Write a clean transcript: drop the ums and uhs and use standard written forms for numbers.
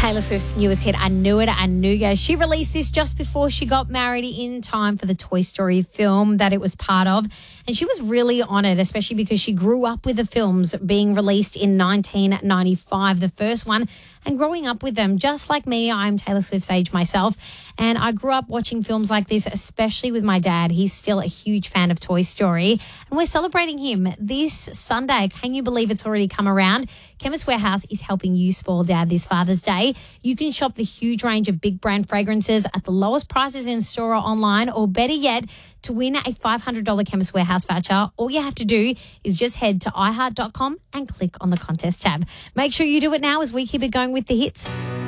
Taylor Swift's newest hit, I Knew It, I Knew Ya. She released this just before she got married in time for the Toy Story film that it was part of. And she was really honoured, especially because she grew up with the films being released in 1995, the first one, and growing up with them. Just like me, I'm Taylor Swift's age myself, and I grew up watching films like this, especially with my dad. He's still a huge fan of Toy Story, and we're celebrating him this Sunday. Can you believe it's already come around? Chemist Warehouse is helping you spoil Dad this Father's Day. You can shop the huge range of big brand fragrances at the lowest prices in store or online, or better yet, to win a $500 Chemist Warehouse voucher, all you have to do is just head to iHeart.com and click on the contest tab. Make sure you do it now as we keep it going with the hits.